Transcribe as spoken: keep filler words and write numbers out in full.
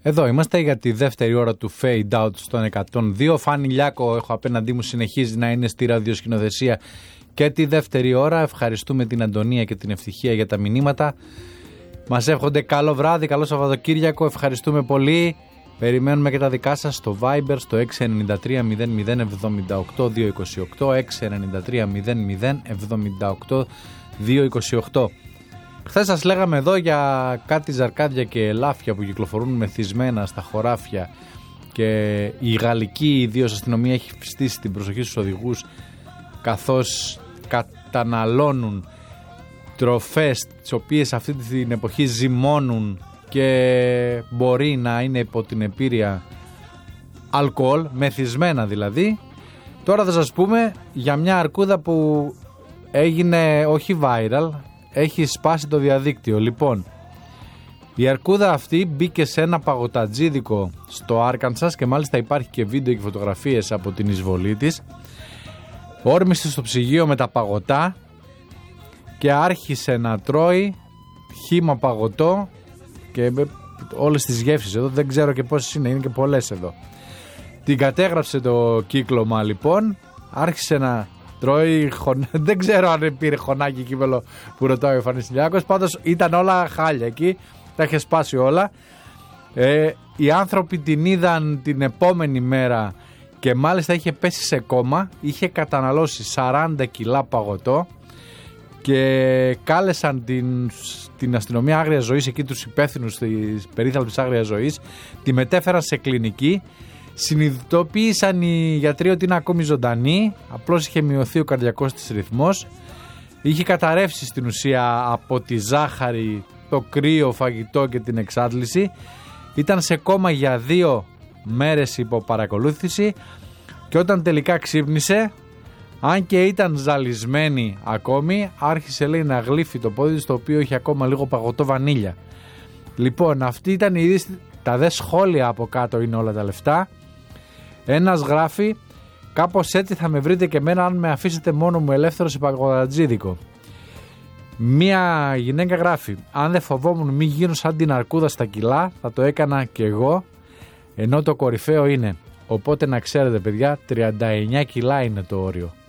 Εδώ είμαστε για τη δεύτερη ώρα του Fade Out στον εκατόν δύο. Φάνη Λιάκο έχω απέναντί μου, συνεχίζει να είναι στη ραδιοσκηνοθεσία και τη δεύτερη ώρα. Ευχαριστούμε την Αντωνία και την Ευτυχία για τα μηνύματα. Μας εύχονται καλό βράδυ, καλό Σαββατοκύριακο. Ευχαριστούμε πολύ. Περιμένουμε και τα δικά σας στο Viber στο έξι εννιά τρία μηδέν μηδέν εβδομήντα οκτώ διακόσια είκοσι οκτώ, έξι εννιά τρία μηδέν μηδέν εβδομήντα οκτώ διακόσια είκοσι οκτώ. Χθες σας λέγαμε εδώ για κάτι ζαρκάδια και ελάφια που κυκλοφορούν μεθυσμένα στα χωράφια και η γαλλική ιδίως αστυνομία έχει στήσει την προσοχή στους οδηγούς καθώς καταναλώνουν τροφές τις οποίες αυτή την εποχή ζυμώνουν και μπορεί να είναι υπό την επίρρεια αλκοόλ, μεθυσμένα δηλαδή. Τώρα θα σας πούμε για μια αρκούδα που έγινε όχι viral, έχει σπάσει το διαδίκτυο. Λοιπόν, η αρκούδα αυτή μπήκε σε ένα παγωτατζίδικο στο Άρκανσας και μάλιστα υπάρχει και βίντεο και φωτογραφίες από την εισβολή της. Όρμησε στο ψυγείο με τα παγωτά και άρχισε να τρώει χύμα παγωτό και όλες τις γεύσεις εδώ, δεν ξέρω και πόσες είναι, είναι και πολλές εδώ. Την κατέγραψε το κύκλωμα λοιπόν, άρχισε να τρώει, χων... δεν ξέρω αν πήρε χωνάκι κύπελο που ρωτάει ο Φανής Λιάκος, πάντως ήταν όλα χάλια εκεί, τα είχε σπάσει όλα. Ε, οι άνθρωποι την είδαν την επόμενη μέρα και μάλιστα είχε πέσει σε κόμμα, είχε καταναλώσει σαράντα κιλά παγωτό και κάλεσαν την, την αστυνομία άγριας ζωής, εκεί τους υπεύθυνους της περίθαλψης άγριας ζωής, τη μετέφεραν σε κλινική. Συνειδητοποίησαν οι γιατροί ότι είναι ακόμη ζωντανή, απλώς είχε μειωθεί ο καρδιακός της ρυθμός, είχε καταρρεύσει στην ουσία από τη ζάχαρη, το κρύο φαγητό και την εξάντληση, ήταν σε κόμμα για δύο μέρες υπό παρακολούθηση και όταν τελικά ξύπνησε, αν και ήταν ζαλισμένη ακόμη, άρχισε λέει να γλύφει το πόδι στο οποίο είχε ακόμα λίγο παγωτό βανίλια. Λοιπόν, αυτή ήταν η είδηση, τα δε σχόλια από κάτω είναι όλα τα λεφτά. Ένας γράφει, κάπως έτσι θα με βρείτε και εμένα αν με αφήσετε μόνο μου ελεύθερο σε παγωτατζίδικο. Μία γυναίκα γράφει, αν δεν φοβόμουν μη γίνω σαν την αρκούδα στα κιλά, θα το έκανα και εγώ, ενώ το κορυφαίο είναι, οπότε να ξέρετε παιδιά, τριάντα εννιά κιλά είναι το όριο.